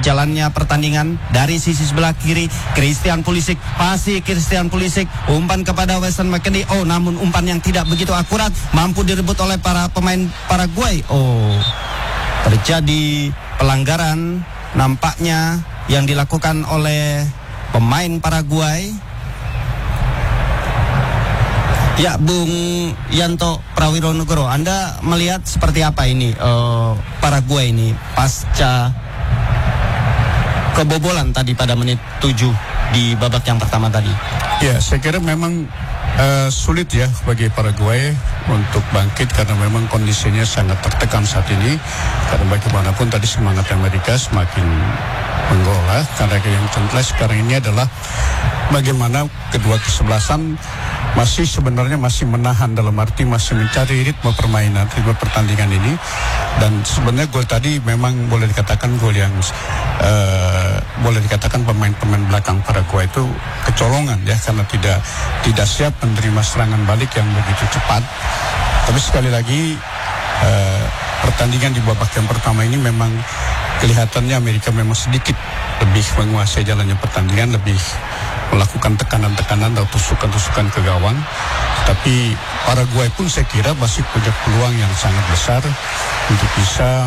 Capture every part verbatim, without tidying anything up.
jalannya pertandingan. Dari sisi sebelah kiri, Christian Pulisic, masih Christian Pulisic, umpan kepada Weston McKennie. Oh, namun umpan yang tidak begitu akurat, mampu direbut oleh para pemain Paraguay. Oh, terjadi pelanggaran nampaknya yang dilakukan oleh pemain Paraguay. Ya, Bung Yanto Prawironegoro, Anda melihat seperti apa ini uh, Paraguay ini pasca kebobolan tadi pada menit tujuh di babak yang pertama tadi? Ya, saya kira memang uh, sulit ya bagi Paraguay untuk bangkit karena memang kondisinya sangat tertekan saat ini. Karena bagaimanapun tadi semangat Amerika semakin menggolak. Karena yang jelas sekarang ini adalah bagaimana kedua kesebelasan masih sebenarnya masih menahan, dalam arti masih mencari ritme permainan, ritme pertandingan ini. Dan sebenarnya gol tadi memang boleh dikatakan gol yang uh, boleh dikatakan pemain-pemain belakang Paraguay itu kecolongan ya, karena tidak tidak siap menerima serangan balik yang begitu cepat. Tapi sekali lagi uh, pertandingan di babak yang pertama ini memang kelihatannya Amerika memang sedikit lebih menguasai jalannya pertandingan, lebih melakukan tekanan-tekanan atau tusukan-tusukan ke gawang. Tapi Paraguay pun saya kira masih punya peluang yang sangat besar untuk bisa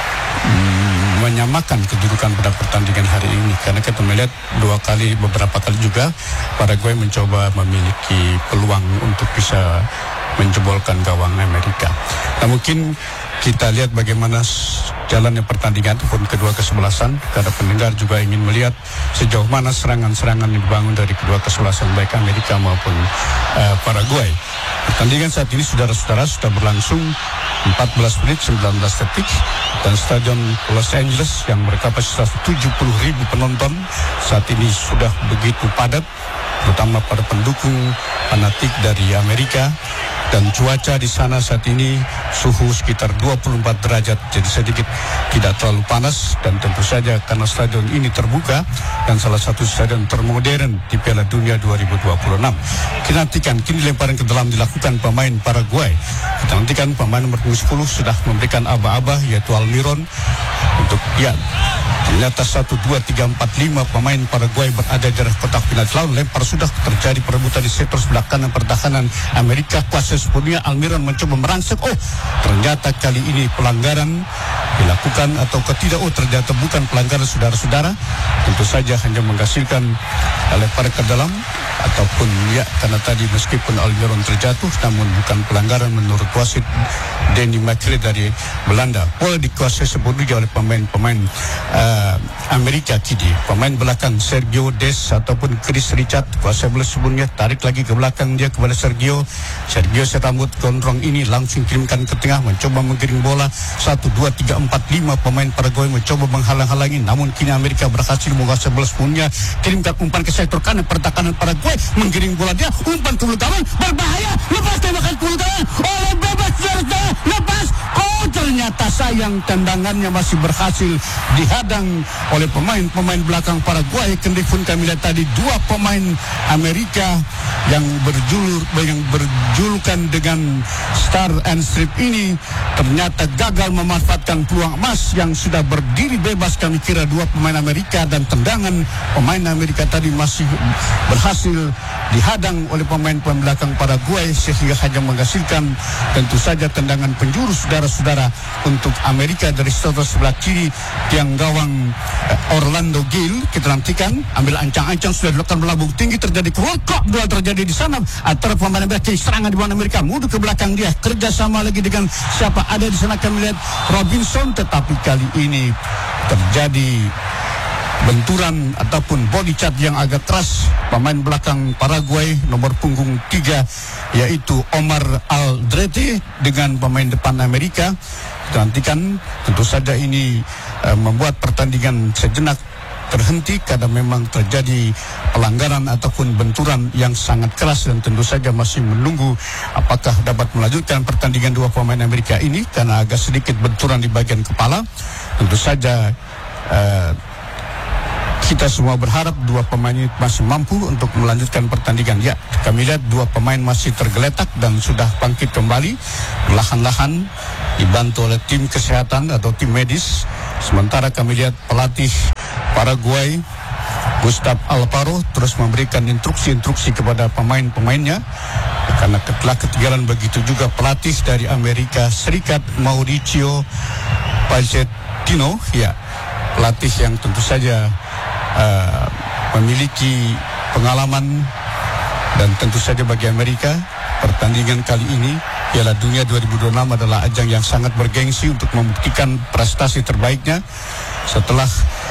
mm, menyamakan kedudukan pada pertandingan hari ini. Karena kita melihat dua kali, beberapa kali juga Paraguay mencoba memiliki peluang untuk bisa menjebolkan gawang Amerika. Nah, mungkin kita lihat bagaimana jalannya pertandingan ataupun kedua kesebelasan, karena pendengar juga ingin melihat sejauh mana serangan-serangan yang dibangun dari kedua kesebelasan baik Amerika maupun uh, Paraguay. Pertandingan saat ini saudara-saudara sudah berlangsung empat belas menit sembilan belas detik dan Stadion Los Angeles yang berkapasitas tujuh puluh ribu penonton saat ini sudah begitu padat, terutama para pendukung fanatik dari Amerika. Dan cuaca di sana saat ini suhu sekitar dua puluh empat derajat, jadi sedikit tidak terlalu panas. Dan tentu saja karena stadion ini terbuka dan salah satu stadion termodern di Piala Dunia dua ribu dua puluh enam. Kita nantikan, kini lemparan ke dalam dilakukan pemain Paraguay. Kita nantikan pemain nomor sepuluh sudah memberikan aba-aba, yaitu Almiron, untuk ya ternyata satu, dua, tiga, empat, lima pemain Paraguay berada di arah kotak penalti. Lalu lempar sudah terjadi perebutan di sektor sebelah kanan pertahanan Amerika. Kuasa sepenuhnya Almiron mencoba merangsek. Oh, ternyata kali ini pelanggaran dilakukan atau tidak. Oh, ternyata bukan pelanggaran, saudara-saudara. Tentu saja hanya menghasilkan lempar ke dalam ataupun ya, karena tadi meskipun Almiron terjatuh namun bukan pelanggaran menurut wasit Danny McCray dari Belanda. Bola dikuasai sepenuhnya oleh pemain-pemain uh, Amerika kini. Pemain belakang Sergio Des ataupun Chris Richard kuasai bola sebelumnya, tarik lagi ke belakang dia kepada Sergio. Sergio serambut gondrong ini langsung kirimkan ke tengah, mencoba menggiring bola. Satu, dua, tiga, empat, lima pemain Paraguay mencoba menghalang-halangi, namun kini Amerika berhasil menguasai bola sebelumnya, kirimkan umpan ke sektor kanan pertahanan Paraguay, menggiring bola dia, umpan ke belakang, berbahaya, lepas tembakan ke belakang, oleh bebas serta lepas. Oh, ternyata sayang tendangannya masih berhasil dihadang oleh pemain-pemain belakang Paraguay. Kendipun kami lihat tadi dua pemain Amerika yang berjulur yang berjulukan dengan Star and Strip ini ternyata gagal memanfaatkan peluang emas yang sudah berdiri bebas. Kami kira dua pemain Amerika, dan tendangan pemain Amerika tadi masih berhasil dihadang oleh pemain-pemain belakang Paraguay sehingga hanya menghasilkan tentu saja tendangan penjuru, saudara-saudara, untuk Amerika dari sektor sebelah kiri tiang gawang uh, Orlando Gil. Kita nantikan, ambil ancang-ancang sudah dilakukan melambung tinggi, terjadi kok duel terjadi di sana antara pemain Amerika. Serangan di bawah Amerika, mundur ke belakang dia, kerjasama lagi dengan siapa ada di sana kami lihat Robinson, tetapi kali ini terjadi benturan ataupun body charge yang agak keras. Pemain belakang Paraguay nomor punggung tiga yaitu Omar Aldrete dengan pemain depan Amerika. Kita nantikan, tentu saja ini uh, membuat pertandingan sejenak terhenti karena memang terjadi pelanggaran ataupun benturan yang sangat keras, dan tentu saja masih menunggu apakah dapat melanjutkan pertandingan dua pemain Amerika ini karena agak sedikit benturan di bagian kepala. Tentu saja uh, kita semua berharap dua pemain ini masih mampu untuk melanjutkan pertandingan. Ya, kami lihat dua pemain masih tergeletak dan sudah bangkit kembali perlahan-lahan dibantu oleh tim kesehatan atau tim medis. Sementara kami lihat pelatih Paraguay, Gustavo Alfaro terus memberikan instruksi-instruksi kepada pemain-pemainnya, karena telah ketinggalan begitu juga pelatih dari Amerika Serikat Mauricio Pochettino, ya pelatih yang tentu saja uh, memiliki pengalaman, dan tentu saja bagi Amerika pertandingan kali ini Piala Dunia dua ribu dua puluh enam adalah ajang yang sangat bergengsi untuk membuktikan prestasi terbaiknya setelah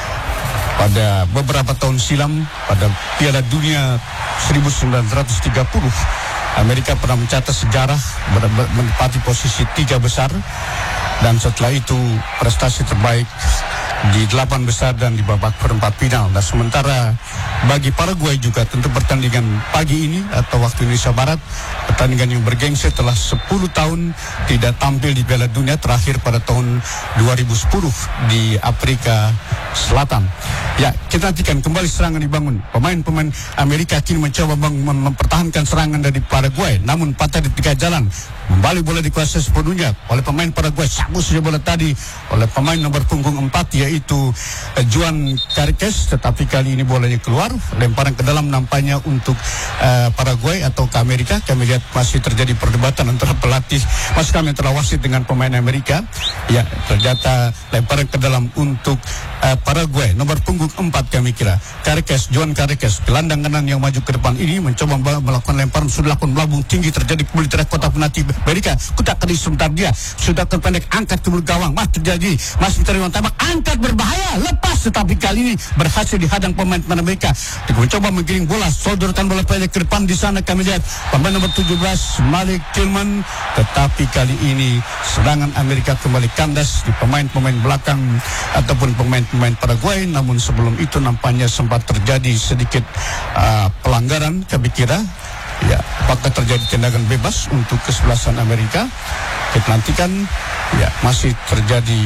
pada beberapa tahun silam pada Piala Dunia seribu sembilan ratus tiga puluh Amerika pernah mencatat sejarah menempati posisi tiga besar, dan setelah itu prestasi terbaik di delapan besar dan di babak perempat final. Dan sementara bagi Paraguay juga tentu pertandingan pagi ini atau waktu Indonesia Barat, pertandingan yang bergengsi setelah sepuluh tahun tidak tampil di Piala Dunia, terakhir pada tahun dua ribu sepuluh di Afrika Selatan. Ya, kita nantikan kembali serangan dibangun. Pemain-pemain Amerika kini mencoba mem- mempertahankan serangan dari Paraguay, namun patah di tengah jalan. Kembali bola dikuasai sepenuhnya oleh pemain Paraguay. Sabu saja bola tadi oleh pemain nomor punggung empat, yaitu uh, Juan Carques, tetapi kali ini bolanya keluar. Lemparan ke dalam nampaknya untuk uh, Paraguay atau ke Amerika. Kami lihat masih terjadi perdebatan antara pelatih, masih kami antara wasit dengan pemain Amerika. Ya, ternyata lemparan ke dalam untuk uh, Paraguay nomor punggung empat, kami kira Carques, Juan Carques, gelandang kanan yang maju ke depan ini mencoba melakukan lemparan, sudah lakukan melambung tinggi, terjadi kembali terhadap kotak penalti Amerika. Kutak tadi sebentar dia sudah terpendek, angkat ke gawang, masih terjadi, masih mencari ruang tembak, angkat berbahaya, lepas, tetapi kali ini berhasil dihadang pemain-pemain Amerika. Mencoba menggiring bola, sodorkan bola pendek ke depan. Di sana kami lihat pemain nomor tujuh belas Malik Tillman, tetapi kali ini serangan Amerika kembali kandas di pemain-pemain belakang ataupun pemain-pemain Paraguay. Namun sebelum itu nampaknya sempat terjadi sedikit uh, pelanggaran, kami kira. Ya, apakah terjadi tendangan bebas untuk kesebelasan Amerika? Kita nantikan. Ya, masih terjadi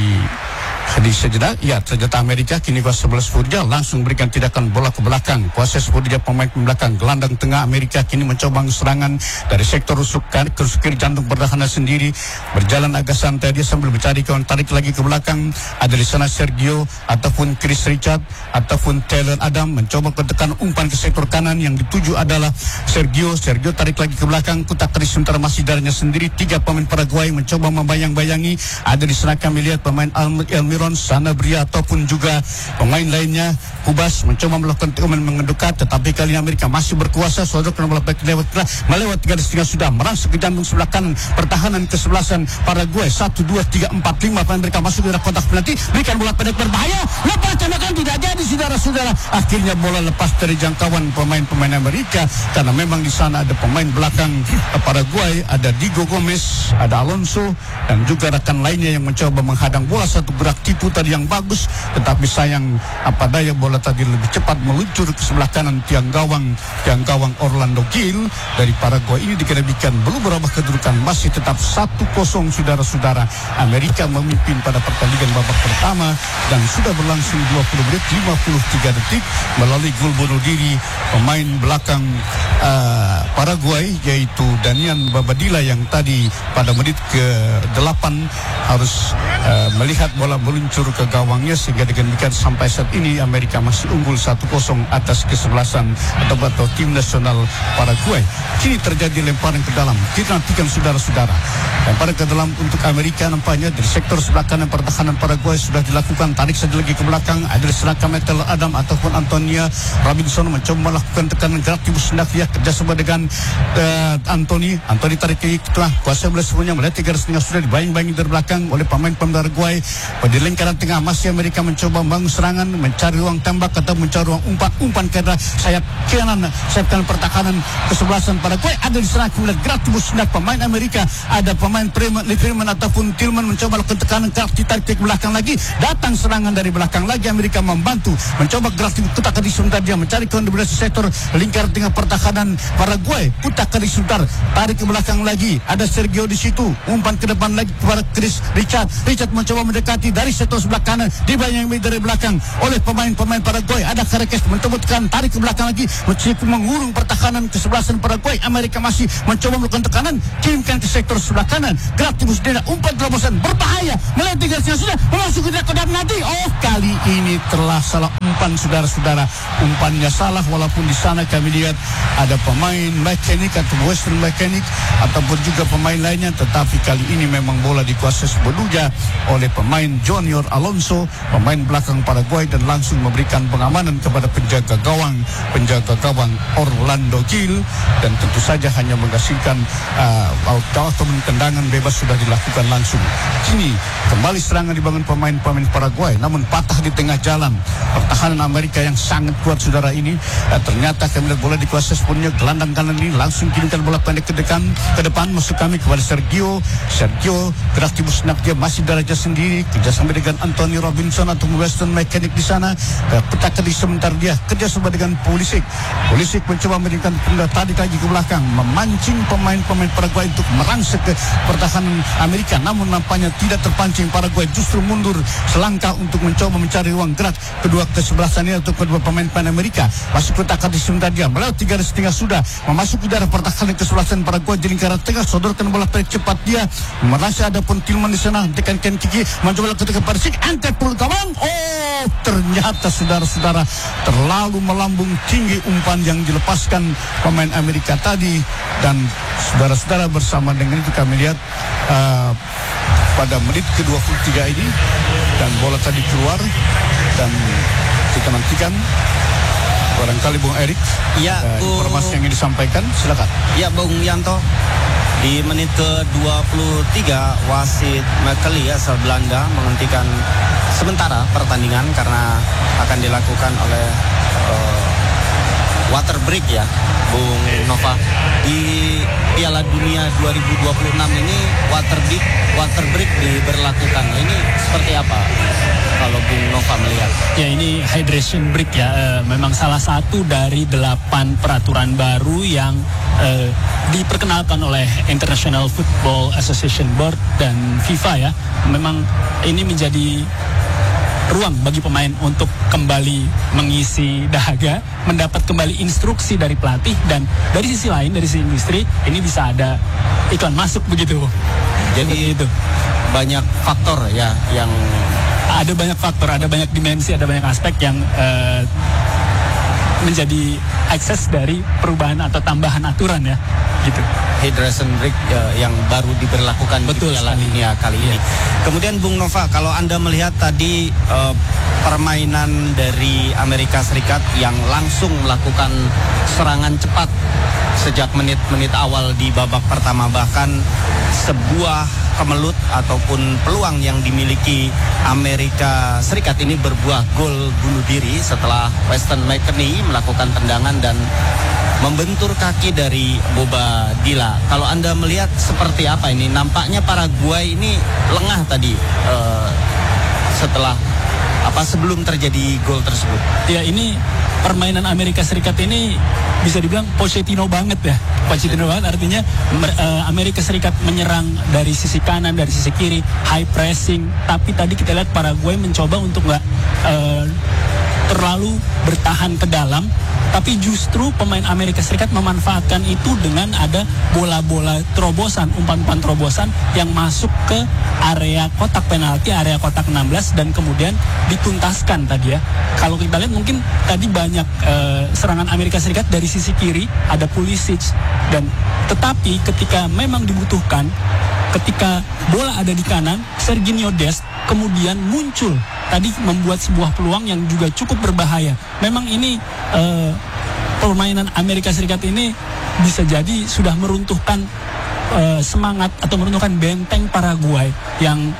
di sejenak. Ya, ternyata Amerika kini kuasa sebelas Furja langsung berikan tindakan bola ke belakang. Kuasa Furja pemain belakang, gelandang tengah Amerika kini mencoba serangan dari sektor rusuk ke kiri jantung pertahanan sendiri. Berjalan agak santai dia sambil mencari kawan, tarik lagi ke belakang. Ada di sana Sergio ataupun Chris Richard ataupun Taylor Adam mencoba ketekan umpan ke sektor kanan, yang dituju adalah Sergio. Sergio tarik lagi ke belakang, kutak keris sementara masih darinya sendiri. Tiga pemain Paraguay mencoba membayang-bayangi. Ada di sana kami lihat pemain Elmir Sanabria ataupun juga pemain lainnya. Kubas mencoba melakukan teman mengedekat, tetapi kali ini Amerika masih berkuasa. Saudara kena bola back lewat melewat tiga setengah sudah merangsek ke jantung sebelah kanan pertahanan kesebelasan Paraguay. Satu dua tiga empat lima pemain Amerika masuk ke dalam kotak penalti, berikan bola pendek berbahaya, lepas tembakan tidak jadi, saudara-saudara. Akhirnya bola lepas dari jangkauan pemain-pemain Amerika, karena memang di sana ada pemain belakang Paraguay, ada Diego Gomez, ada Alonso, dan juga rekan lainnya yang mencoba menghadang bola. Satu gerak tipu tadi yang bagus, tetapi sayang apa daya bola tadi lebih cepat meluncur ke sebelah kanan tiang gawang tiang gawang Orlando Gil dari Paraguay. Ini dikenabikan belum berubah kedudukan, masih tetap satu kosong, saudara-saudara. Amerika memimpin pada pertandingan babak pertama dan sudah berlangsung dua puluh menit lima puluh tiga detik melalui gol bunuh diri pemain belakang uh, Paraguay, yaitu Danian Babadilla, yang tadi pada menit ke delapan harus uh, melihat bola meluncur ke gawangnya, sehingga dengan demikian sampai saat ini Amerika masih unggul satu kosong atas kesebelasan atau, atau tim nasional Paraguay. Kini terjadi lemparan ke dalam. Kita nantikan, saudara-saudara. Lemparan ke dalam untuk Amerika nampaknya dari sektor sebelah kanan pertahanan Paraguay sudah dilakukan. Tarik saja lagi ke belakang. Ada serangkan Metal Adam ataupun Antonia Robinson mencoba melakukan tekanan gerak tibu sendak dia kerjasama dengan uh, Anthony. Anthony tarik ke tengah. Kuasa bola semuanya melihat tiga setengah sudah dibayang-bayang dari belakang oleh pemain pemain Paraguay. Pada lingkaran tengah masih Amerika mencoba membangun serangan, mencari ruang tembak atau mencari ruang umpan-umpan ke arah sayap kanan, sayap kanan pertahanan kesebelasan Paraguay. Ada di sana kemudian gerak tibu sendak pemain Amerika. Ada pemain Freeman ataupun Tillman mencoba melakukan tekanan gerak ditarik ke belakang lagi. Datang serangan dari belakang lagi, Amerika membantu mencoba gerak tibu kutak di sebentar dia mencari kondisi sektor lingkaran tengah pertahanan Paraguay. Kutak di sebentar, tarik ke belakang lagi. Ada Sergio di situ, umpan ke depan lagi kepada Chris Richard. Richard mencoba mendekati dari sektor sebelah kanan, dibayang dari belakang oleh pemain-pemain Paraguay. Ada Carques mencoba tekan, tarik ke belakang lagi, mencoba mengurung pertahanan kesebelasan Paraguay. Amerika masih mencoba melakukan tekanan, kirimkan ke sektor sebelah kanan. Gerak tibu sedera, umpan terobosan berbahaya, melihat tiga sudah memasuki kotak penalti. Oh, kali ini telah salah umpan saudara-saudara. Umpannya salah walaupun di sana kami lihat ada pemain mekanik atau Western mekanik ataupun juga pemain lainnya, tetapi kali ini memang bola dikuasai sepenuhnya oleh pemain Junior Alonso, pemain belakang Paraguay, dan langsung memberikan pengamanan kepada penjaga gawang penjaga gawang Orlando Gil, dan tentu saja hanya menghasilkan uh, atau tendangan bebas sudah dilakukan langsung. Kini kembali serangan dibangun pemain-pemain Paraguay, namun patah di tengah jalan. Pertahanan Amerika yang sangat kuat saudara ini, uh, ternyata kami lihat bola dikuasai sepenuhnya. Gelandang kanan ini langsung kirimkan bola pendek ke depan, ke depan masuk kami kepada Sergio. Sergio gerak tibus nak, dia masih daraja sendiri, kerjasama dengan Anthony Robinson atau Western Mechanic di sana. Uh, petakan di sebentar dia kerjasama dengan Pulisic. Pulisic mencoba memberikan pundak tarik lagi ke belakang, memancing pemain-pemain Paraguay untuk merangsek ke pertahanan Amerika, namun nampaknya tidak terpancing. Paraguay justru mundur selangkah untuk mencoba mencari ruang gerak kedua kesebelasan ini untuk kedua pemain-pemain Amerika. Masuk petakan di sebentar dia melewati garis setengah sudah memasuki daerah pertahanan kesebelasan Paraguay di lingkaran tengah, sodorkan bola pendek cepat dia merasa ada pun Tillman di sana, tekankan kiki mencoba ketika Persik angkat pul gawang. Oh, ternyata saudara-saudara terlalu melambung tinggi umpan yang dilepaskan pemain Amerika tadi, dan saudara-saudara bersama dengan itu kami lihat uh, pada menit ke dua puluh tiga ini dan bola tadi keluar, dan kita nantikan barangkali Bung Erik ya, uh, Bu, informasi yang ingin disampaikan, silakan. Ya Bung Yanto, di menit ke dua puluh tiga wasit Mekeli asal Belanda menghentikan sementara pertandingan karena akan dilakukan oleh uh, water break ya Bung Nova. Di Piala Dunia dua ribu dua puluh enam ini water break water break diberlakukan. Ini seperti apa kalau Bung Nova melihat? Ya, ini hydration break ya, e, memang salah satu dari delapan peraturan baru yang e, diperkenalkan oleh International Football Association Board dan FIFA ya. Memang ini menjadi ruang bagi pemain untuk kembali mengisi dahaga, mendapat kembali instruksi dari pelatih, dan dari sisi lain, dari sisi industri, ini bisa ada iklan masuk begitu. Jadi itu banyak faktor ya yang ada banyak faktor, ada banyak dimensi, ada banyak aspek yang uh, menjadi akses dari perubahan atau tambahan aturan ya, gitu. Hydration break uh, yang baru diberlakukan Betul, di Piala Dunia kali ini. Kemudian Bung Nova, kalau Anda melihat tadi uh, permainan dari Amerika Serikat yang langsung melakukan serangan cepat sejak menit-menit awal di babak pertama, bahkan sebuah kemelut ataupun peluang yang dimiliki Amerika Serikat ini berbuah gol bunuh diri setelah Weston McKennie melakukan tendangan dan membentur kaki dari Boba Dila. Kalau Anda melihat seperti apa ini? Nampaknya Paraguay ini lengah tadi uh, setelah apa sebelum terjadi gol tersebut. Ya, ini permainan Amerika Serikat ini bisa dibilang Pochettino banget ya. Pochettino banget artinya uh, Amerika Serikat menyerang dari sisi kanan, dari sisi kiri, high pressing. Tapi tadi kita lihat Paraguay mencoba untuk nggak uh, terlalu bertahan ke dalam, tapi justru pemain Amerika Serikat memanfaatkan itu dengan ada bola-bola terobosan, umpan-umpan terobosan yang masuk ke area kotak penalti, area kotak enam belas, dan kemudian dituntaskan tadi ya. Kalau kita lihat mungkin tadi banyak uh, serangan Amerika Serikat dari sisi kiri, ada Pulisic, dan tetapi ketika memang dibutuhkan, ketika bola ada di kanan, Serginho Dest kemudian muncul tadi membuat sebuah peluang yang juga cukup berbahaya. Memang ini uh, permainan Amerika Serikat ini bisa jadi sudah meruntuhkan uh, semangat atau meruntuhkan benteng Paraguay yang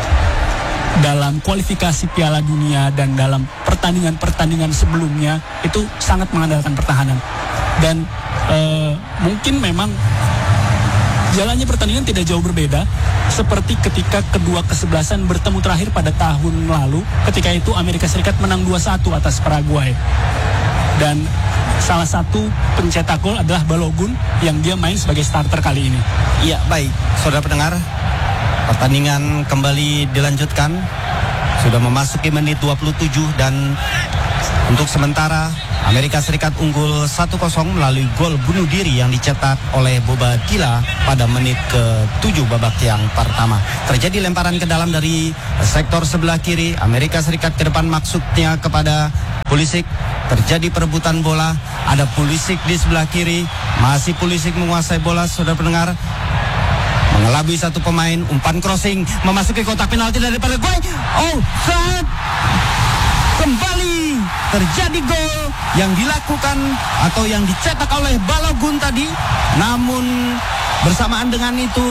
dalam kualifikasi Piala Dunia dan dalam pertandingan-pertandingan sebelumnya itu sangat mengandalkan pertahanan. Dan uh, mungkin memang jalannya pertandingan tidak jauh berbeda seperti ketika kedua kesebelasan bertemu terakhir pada tahun lalu. Ketika itu Amerika Serikat menang dua satu atas Paraguay. Dan salah satu pencetak gol adalah Balogun yang dia main sebagai starter kali ini. Iya, baik. Saudara pendengar, pertandingan kembali dilanjutkan. Sudah memasuki menit dua puluh tujuh dan untuk sementara Amerika Serikat unggul satu kosong melalui gol bunuh diri yang dicetak oleh Boba Dila pada menit ke tujuh babak yang pertama. Terjadi lemparan ke dalam dari sektor sebelah kiri. Amerika Serikat ke depan maksudnya kepada Pulisic, terjadi perebutan bola. Ada Pulisic di sebelah kiri, masih Pulisic menguasai bola, saudara pendengar. Mengelabui satu pemain, umpan crossing memasuki kotak penalti dari Paraguay. Oh, saat kembali terjadi gol yang dilakukan atau yang dicetak oleh Balogun tadi. Namun bersamaan dengan itu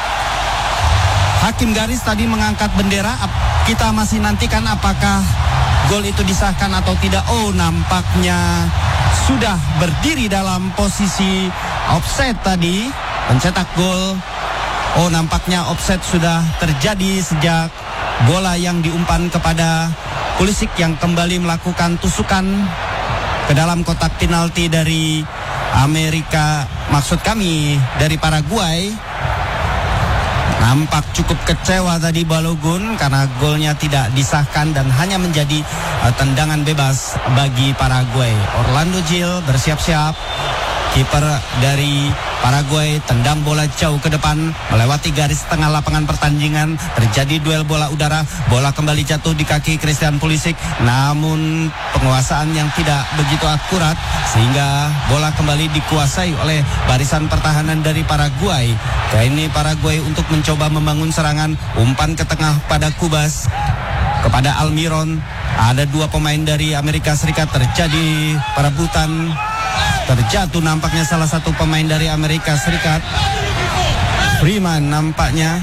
hakim garis tadi mengangkat bendera. Kita masih nantikan apakah gol itu disahkan atau tidak. Oh, nampaknya sudah berdiri dalam posisi offside tadi pencetak gol. Oh, nampaknya offside sudah terjadi sejak bola yang diumpan kepada Pulisic yang kembali melakukan tusukan ke dalam kotak penalti dari Amerika, maksud kami dari Paraguay. Nampak cukup kecewa tadi Balogun karena golnya tidak disahkan dan hanya menjadi uh, tendangan bebas bagi Paraguay. Orlando Gil bersiap-siap. Kiper dari Paraguay tendang bola jauh ke depan melewati garis tengah lapangan pertandingan. Terjadi duel bola udara. Bola kembali jatuh di kaki Christian Pulisic. Namun penguasaan yang tidak begitu akurat sehingga bola kembali dikuasai oleh barisan pertahanan dari Paraguay. Kali ini Paraguay untuk mencoba membangun serangan. Umpan ke tengah pada Kubas, kepada Almiron. Ada dua pemain dari Amerika Serikat. Terjadi perebutan. Terjatuh nampaknya salah satu pemain dari Amerika Serikat, Freeman nampaknya.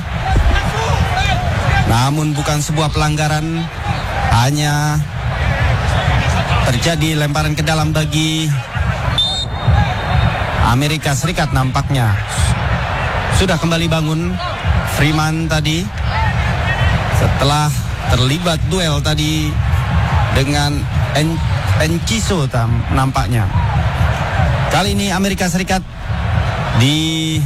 Namun bukan sebuah pelanggaran, hanya terjadi lemparan ke dalam bagi Amerika Serikat nampaknya. Sudah kembali bangun Freeman tadi setelah terlibat duel tadi dengan en- Enciso tam, nampaknya. Kali ini Amerika Serikat di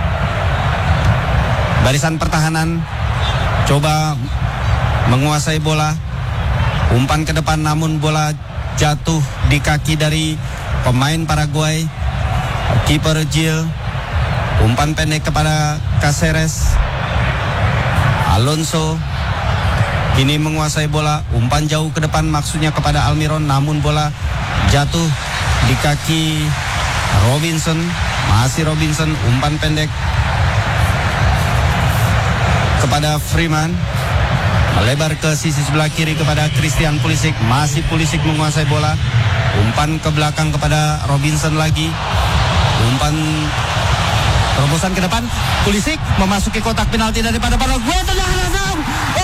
barisan pertahanan coba menguasai bola. Umpan ke depan namun bola jatuh di kaki dari pemain Paraguay. Kiper Gil. Umpan pendek kepada Caceres. Alonso kini menguasai bola. Umpan jauh ke depan maksudnya kepada Almiron, namun bola jatuh di kaki Robinson. Masih Robinson, umpan pendek kepada Freeman, melebar ke sisi sebelah kiri kepada Christian Pulisic. Masih Pulisic menguasai bola. Umpan ke belakang kepada Robinson lagi. Umpan terobosan ke depan. Pulisic memasuki kotak penalti daripada Paraguay. Tendangan langsung.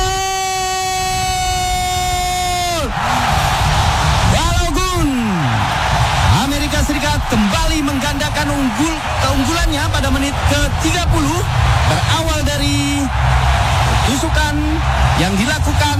Balogun. Amerika Serikat kembali menggandakan unggul keunggulannya pada menit ke tiga puluh. Berawal dari tusukan yang dilakukan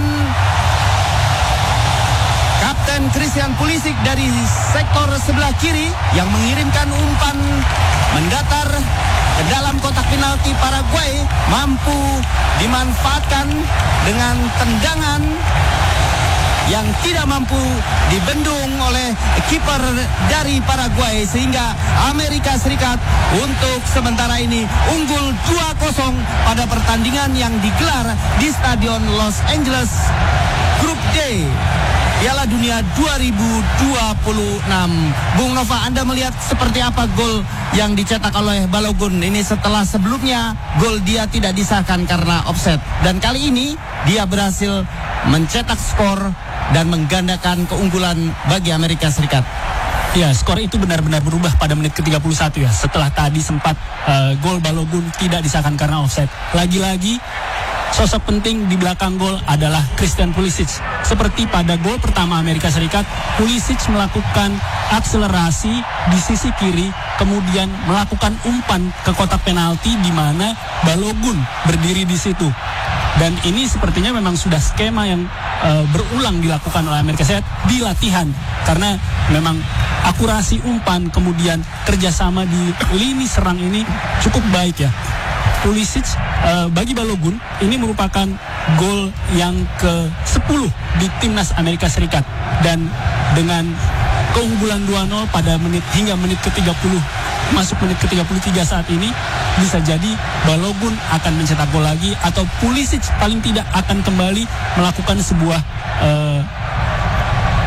Kapten Christian Pulisic dari sektor sebelah kiri yang mengirimkan umpan mendatar ke dalam kotak penalti. Paraguay mampu dimanfaatkan dengan tendangan yang tidak mampu dibendung oleh kiper dari Paraguay, sehingga Amerika Serikat untuk sementara ini unggul dua kosong pada pertandingan yang digelar di Stadion Los Angeles Grup D Piala Dunia dua ribu dua puluh enam. Bung Nova, Anda melihat seperti apa gol yang dicetak oleh Balogun ini setelah sebelumnya gol dia tidak disahkan karena offside, dan kali ini dia berhasil mencetak skor dan menggandakan keunggulan bagi Amerika Serikat. Ya, skor itu benar-benar berubah pada menit ke tiga puluh satu ya. Setelah tadi sempat uh, gol Balogun tidak disahkan karena offside. Lagi-lagi sosok penting di belakang gol adalah Christian Pulisic. Seperti pada gol pertama Amerika Serikat, Pulisic melakukan akselerasi di sisi kiri, kemudian melakukan umpan ke kotak penalti di mana Balogun berdiri di situ. Dan ini sepertinya memang sudah skema yang uh, berulang dilakukan oleh Amerika Serikat di latihan. Karena memang akurasi umpan kemudian kerjasama di lini serang ini cukup baik ya. Pulisic uh, bagi Balogun ini merupakan gol yang ke sepuluh di timnas Amerika Serikat. Dan dengan keunggulan dua nol pada menit hingga menit ke tiga puluh, masuk menit ke tiga puluh tiga saat ini, bisa jadi Balogun akan mencetak gol lagi atau Pulisic paling tidak akan kembali melakukan sebuah uh,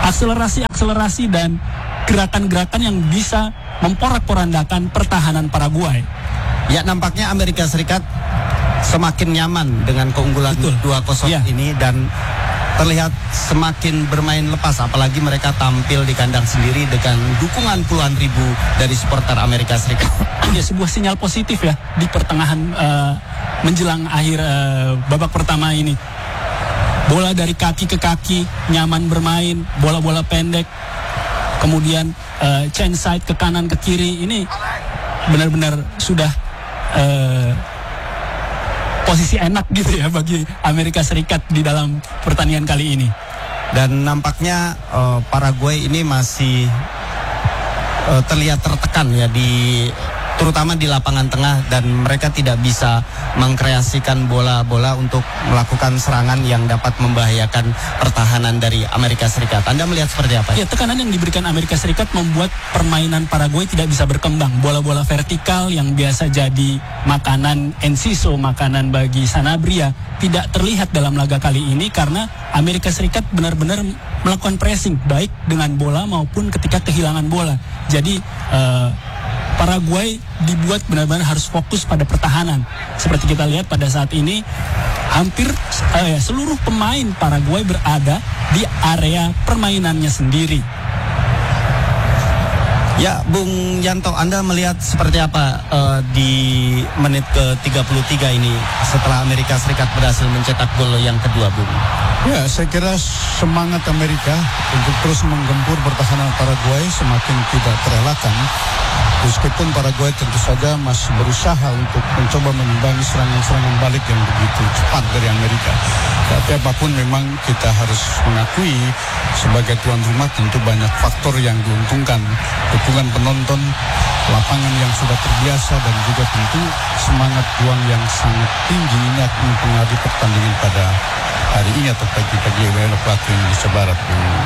akselerasi-akselerasi dan gerakan-gerakan yang bisa memporak-porandakan pertahanan Paraguay. Ya, nampaknya Amerika Serikat semakin nyaman dengan keunggulan dua kosong Ya. ini dan terlihat semakin bermain lepas, apalagi mereka tampil di kandang sendiri dengan dukungan puluhan ribu dari supporter Amerika Serikat. Ya, sebuah sinyal positif ya di pertengahan uh, menjelang akhir uh, babak pertama ini. Bola dari kaki ke kaki, nyaman bermain, bola-bola pendek, kemudian uh, change side ke kanan ke kiri, ini benar-benar sudah uh, posisi enak gitu ya bagi Amerika Serikat di dalam pertandingan kali ini. Dan nampaknya uh, Paraguay ini masih uh, terlihat tertekan ya di terutama di lapangan tengah, dan mereka tidak bisa mengkreasikan bola-bola untuk melakukan serangan yang dapat membahayakan pertahanan dari Amerika Serikat. Anda melihat seperti apa? Ya, tekanan yang diberikan Amerika Serikat membuat permainan Paraguay tidak bisa berkembang. Bola-bola vertikal yang biasa jadi makanan Enciso, makanan bagi Sanabria, tidak terlihat dalam laga kali ini karena Amerika Serikat benar-benar melakukan pressing baik dengan bola maupun ketika kehilangan bola. Jadi uh, Paraguay dibuat benar-benar harus fokus pada pertahanan. Seperti kita lihat pada saat ini, hampir uh, seluruh pemain Paraguay berada di area permainannya sendiri. Ya, Bung Yanto, Anda melihat seperti apa uh, di menit ke tiga puluh tiga ini setelah Amerika Serikat berhasil mencetak gol yang kedua, Bung? Ya, saya kira semangat Amerika untuk terus menggempur pertahanan Paraguay semakin tidak terelakkan. Meskipun Paraguay tentu saja masih berusaha untuk mencoba mengimbangi serangan-serangan balik yang begitu cepat dari Amerika. Tapi apapun memang kita harus mengakui sebagai tuan rumah tentu banyak faktor yang diuntungkan. Dukungan penonton, lapangan yang sudah terbiasa, dan juga tentu semangat juang yang sangat tinggi ini akan mempengaruhi pertandingan pada hari ini atau pagi-pagi waktu Indonesia Barat.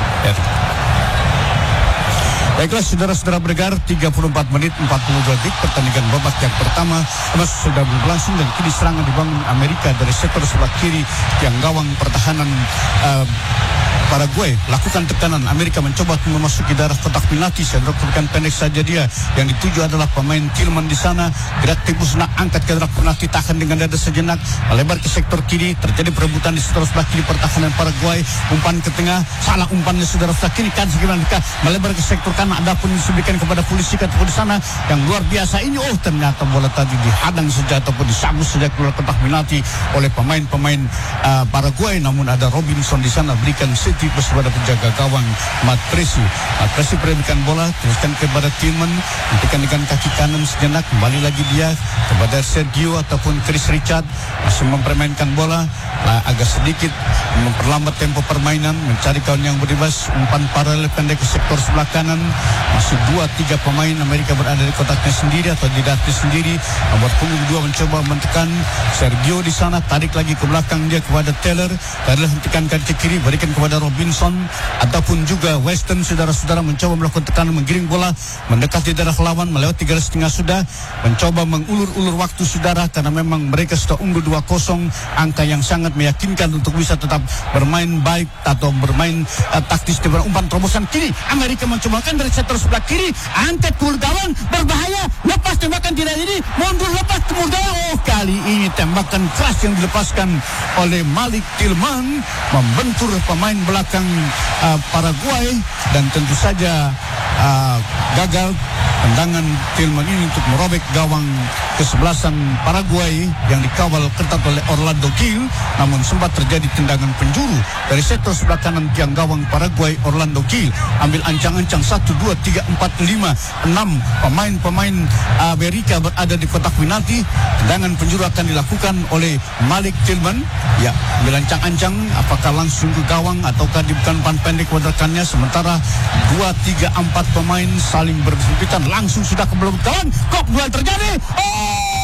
Baiklah, saudara-saudara berdengar, tiga puluh empat menit empat puluh dua detik pertandingan babak yang pertama sudah berlangsung, dan kini serangan dibangun Amerika dari sektor sebelah kiri yang gawang pertahanan uh, Paraguay. Lakukan tekanan, Amerika mencoba memasuki daerah kotak penalti. Sentrokan pendek saja dia, yang dituju adalah pemain Tillman di sana. Gerak tembus nak angkat ke daerah penalti, tahan dengan dada sejenak, melebar ke sektor kiri. Terjadi perebutan di sektor sebelah kiri pertahanan Paraguay. Umpan ke tengah, salah umpannya saudara sebelah kiri, kan segera melebar ke sektor kanan. Adapun disebutkan kepada polisi ataupun di sana yang luar biasa ini, oh ternyata bola tadi dihadang saja ataupun disambut saja keluar kotak penalti oleh pemain-pemain uh, Paraguay. Namun ada Robinson di sana berikan set bersama penjaga gawang Mat Presi. Mat Presi berikan bola, teruskan kepada Tillman, hentikan dengan kaki kanan sejenak, kembali lagi dia kepada Sergio ataupun Chris Richard, masih mempermainkan bola, nah, agak sedikit memperlambat tempo permainan, mencari kawan yang bebas, umpan paralel pendek ke sektor sebelah kanan. Masih dua tiga pemain Amerika berada di kotaknya sendiri atau di dati sendiri. Nomor punggung dua mencoba mentekan Sergio di sana, tarik lagi ke belakang dia kepada Taylor. Taylor hentikan kaki kiri, berikan kepada Robinson ataupun juga Weston. Saudara-saudara mencoba melakukan tekanan, menggiring bola mendekati daerah lawan, melewati garis tengah sudah, mencoba mengulur-ulur waktu saudara, karena memang mereka sudah unggul dua kosong, angka yang sangat meyakinkan untuk bisa tetap bermain baik atau bermain uh, taktis. Di umpan terobosan kiri, Amerika mencobakan dari sektor sebelah kiri, angkat ke gawang, berbahaya, lepas tembakan tidak ini, mundur lepas ke gawang. Oh, kali ini tembakan keras yang dilepaskan oleh Malik Tillman membentur pemain belakang uh, Paraguay, dan tentu saja uh, gagal tendangan Tillman ini untuk merobek gawang kesebelasan Paraguay yang dikawal ketat oleh Orlando Gil. Namun sempat terjadi tendangan penjuru dari sektor sebelah kanan tiang gawang Paraguay. Orlando Gil ambil ancang-ancang satu, dua, tiga, empat, lima, enam pemain-pemain Amerika berada di kotak penalti. Tendangan penjuru akan dilakukan oleh Malik Tillman. Ya, ambil ancang-ancang, apakah langsung ke gawang ataukah dibukan umpan pendek kepada rekannya. Sementara dua, tiga, empat pemain saling berhimpitan, langsung sudah ke belakang gawang. Kok dua terjadi? Oh,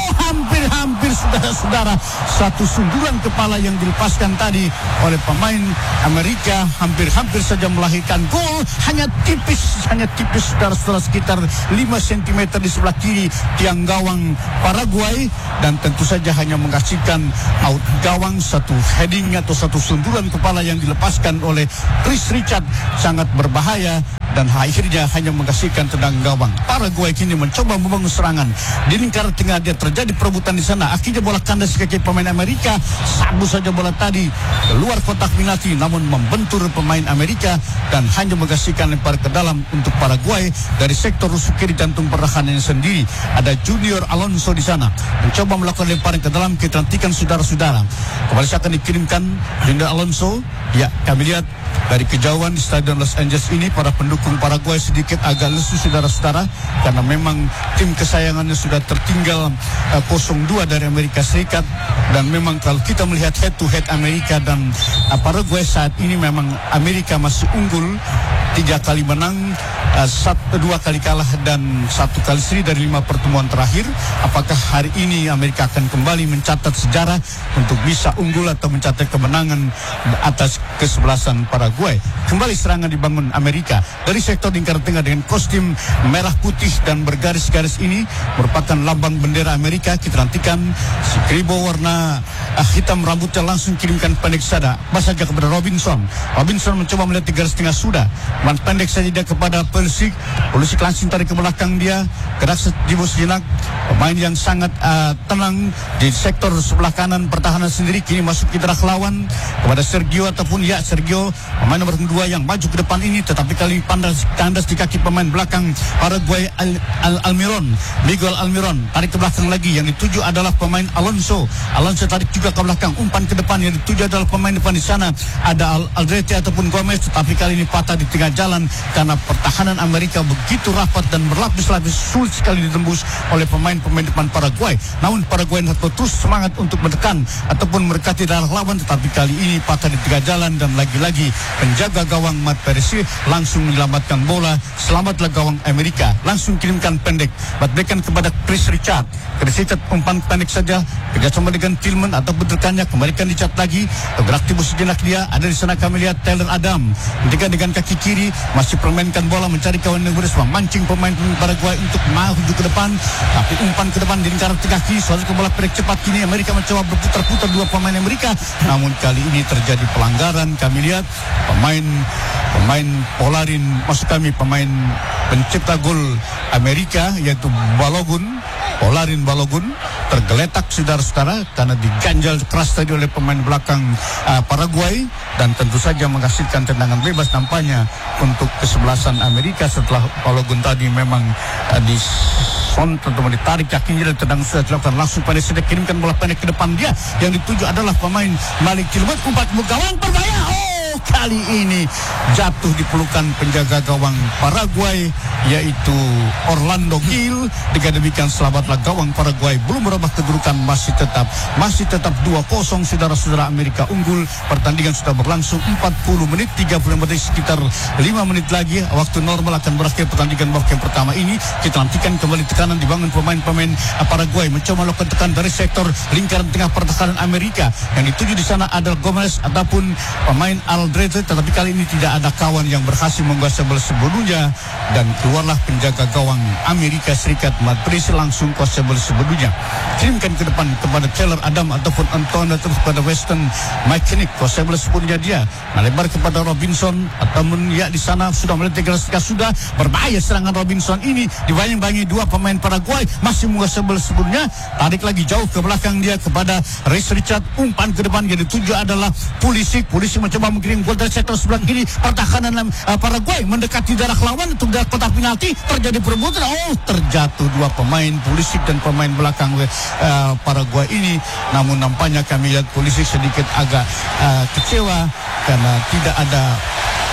Oh, hampir-hampir saudara-saudara, satu sundulan kepala yang dilepaskan tadi oleh pemain Amerika hampir-hampir saja melahirkan gol. Hanya tipis, hanya tipis saudara-saudara, sekitar lima sentimeter di sebelah kiri tiang gawang Paraguay, dan tentu saja hanya menghasilkan out gawang. Satu heading atau satu sundulan kepala yang dilepaskan oleh Chris Richard sangat berbahaya, dan akhirnya hanya menghasilkan tendang gawang. Paraguay kini mencoba membangun serangan di lingkaran tengah. Dia terjadi perebutan di sana. Akhirnya bola kandas ke kaki pemain Amerika. Sabu saja bola tadi keluar kotak penalti, namun membentur pemain Amerika dan hanya menghasilkan lempar ke dalam untuk Paraguay dari sektor rusuk kiri jantung pertahanannya sendiri. Ada Junior Alonso di sana mencoba melakukan lemparan ke dalam. Kita nantikan saudara-saudara. Kembali akan dikirimkan Junior Alonso. Ya, kami lihat dari kejauhan di Stadion Los Angeles ini para pendukung Paraguay sedikit agak lesu saudara-saudara, karena memang tim kesayangannya sudah tertinggal uh, nol dua dari Amerika Serikat. Dan memang kalau kita melihat head to head Amerika dan uh, Paraguay saat ini, memang Amerika masih unggul, tiga kali menang, uh, satu, dua kali kalah dan satu kali seri dari lima pertemuan terakhir. Apakah hari ini Amerika akan kembali mencatat sejarah untuk bisa unggul atau mencatat kemenangan atas kesebelasan Paraguay? Kembali serangan dibangun Amerika dari sektor lingkaran tengah dengan kostum merah putih dan bergaris-garis ini merupakan lambang bendera Amerika. Kita nantikan si kribo warna uh, hitam rambutnya langsung kirimkan pendek sada saja kepada Robinson. Robinson mencoba melihat di garis tengah sudah, man pendek saja dia kepada Pulisic. Pulisic langsung tarik ke belakang dia, gerak sejibus jenak. Pemain yang sangat uh, tenang di sektor sebelah kanan pertahanan sendiri, kini masuk ke daerah lawan kepada Sergio ataupun ya Sergio, pemain nomor dua yang maju ke depan ini, tetapi kali pandas kandas di kaki pemain belakang Paraguay Al, Al, Almiron, Miguel Almiron tarik ke belakang lagi. Yang dituju adalah pemain Alonso. Alonso tarik juga ke belakang, umpan ke depan. Yang dituju adalah pemain depan di sana ada Al, Aldrete ataupun Gomez, tetapi kali ini patah di tengah jalan karena pertahanan Amerika begitu rapat dan berlapis-lapis, sulit sekali ditembus oleh pemain-pemain depan Paraguay. Namun Paraguay terus semangat untuk menekan ataupun mendekati daerah lawan, tetapi kali ini patah di tengah jalan dan lagi-lagi penjaga gawang Matt Perez langsung menyelamatkan bola. Selamatlah gawang Amerika, langsung kirimkan pendek, batbrekan kepada Chris Richard. Chris Richard umpan pendek saja, kerjasama dengan Tillman atau benturkannya, kembalikan Richard lagi, bergerak timbul sejenak dia. Ada di sana kami lihat Taylor Adam, ketika dengan kaki kiri masih permainkan bola, mencari kawan yang beres, memancing pemain Paraguay untuk maju ke depan, tapi umpan ke depan di lingkaran tengah kiri, suatu ke bola pendek cepat. Kini Amerika mencoba berputar-putar dua pemain Amerika, namun kali ini terjadi pelanggaran. Kami lihat pemain pemain Polarin, maksud kami pemain pencipta gol Amerika yaitu Balogun, Polarin Balogun tergeletak saudara-saudara karena diganjal keras tadi oleh pemain belakang uh, Paraguay, dan tentu saja menghasilkan tendangan bebas nampaknya untuk kesebelasan Amerika setelah Balogun tadi memang uh, di son tentu ditarik kakinya dan tendang sudah dilakukan. Langsung pada sedek kirimkan bola pendek ke depan dia. Yang dituju adalah pemain Malik Kilbert, umpan ke gawang berbahaya. Oh, kali ini jatuh di pelukan penjaga gawang Paraguay yaitu Orlando Gil. Dengan demikian selamatlah gawang Paraguay, belum merubah kedudukan, masih tetap masih tetap dua kosong saudara-saudara. Amerika unggul. Pertandingan sudah berlangsung empat puluh menit, tiga puluh menit, sekitar lima menit lagi waktu normal akan berakhir pertandingan babak yang pertama ini. Kita nantikan kembali tekanan dibangun pemain-pemain Paraguay mencoba melakukan tekan dari sektor lingkaran tengah pertahanan Amerika. Yang dituju di sana adalah Gomez ataupun pemain Aldrete, tetapi kali ini tidak ada kawan yang berhasil menguasai bola sebelumnya, dan keluarlah penjaga gawang Amerika Serikat Matt Perez langsung kuasai bola sebelumnya. Kirimkan ke depan kepada Taylor Adam ataupun Anton atau kepada Weston McKinnick, kuasai bola sebelumnya dia melebar kepada Robinson ataupun ya di sana sudah melihat ketika sudah berbahaya serangan Robinson ini, dibayang-bayangi dua pemain Paraguay masih menguasai bola sebelumnya. Tarik lagi jauh ke belakang dia kepada Chris Richard, umpan ke depan yang dituju adalah Pulisic. Pulisic mencoba mengirim gol dari sektor sebelah kiri pertahanan uh, Paraguay mendekati daerah lawan untuk daerah kotak penalti. Terjadi perebutan, oh terjatuh dua pemain Pulisic dan pemain belakang uh, Paraguay ini. Namun nampaknya kami lihat Pulisic sedikit agak uh, kecewa karena tidak ada